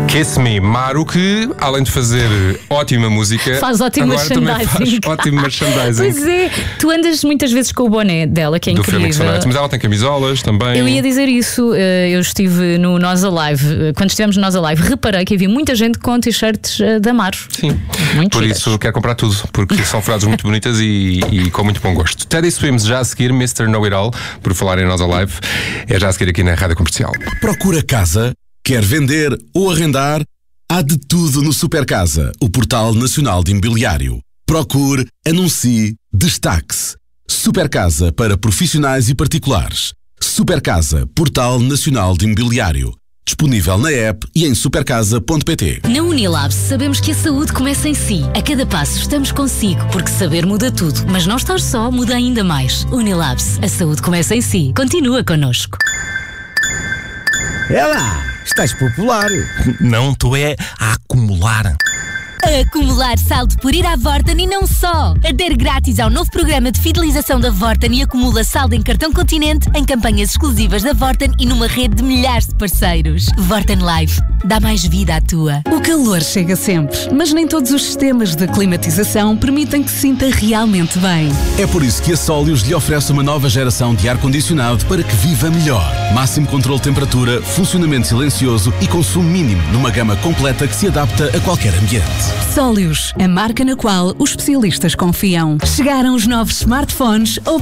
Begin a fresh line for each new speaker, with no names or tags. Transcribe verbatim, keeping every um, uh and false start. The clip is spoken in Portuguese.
Kiss Me, Maru, que além de fazer ótima música,
faz ótimo
agora também faz ótimo merchandising.
Pois é, tu andas muitas vezes com o boné dela, que é
do
incrível.
Mas ela tem camisolas também.
Eu ia dizer isso, eu estive no Nós Alive, quando estivemos no Nós Alive, reparei que havia muita gente com t-shirts da Maru.
Sim,
muito
por
giras.
isso quero comprar tudo, porque são frases muito bonitas e, e com muito bom gosto. Teddy Swims já a seguir, mister Know It All, por falar em Nós Alive, é já a seguir aqui na Rádio Comercial.
Procura casa? Quer vender ou arrendar? Há de tudo no Supercasa, o portal nacional de imobiliário. Procure, anuncie, destaque-se. Supercasa para profissionais e particulares. Supercasa, portal nacional de imobiliário. Disponível na app e em supercasa ponto pt.
Na Unilabs sabemos que a saúde começa em si. A cada passo estamos consigo, porque saber muda tudo. Mas não estar só muda ainda mais. Unilabs, a saúde começa em si. Continua connosco.
É lá, estás popular.
Não, tu é a acumular.
A acumular saldo por ir à Vorten e não só. Adere grátis ao novo programa de fidelização da Vorten e acumula saldo em cartão Continente, em campanhas exclusivas da Vorten e numa rede de milhares de parceiros. Vorten Live. Dá mais vida à tua.
O calor chega sempre, mas nem todos os sistemas de climatização permitem que se sinta realmente bem.
É por isso que a Sólios lhe oferece uma nova geração de ar-condicionado para que viva melhor. Máximo controle de temperatura, funcionamento silencioso e consumo mínimo numa gama completa que se adapta a qualquer ambiente.
Sólios, a marca na qual os especialistas confiam. Chegaram os novos smartphones ou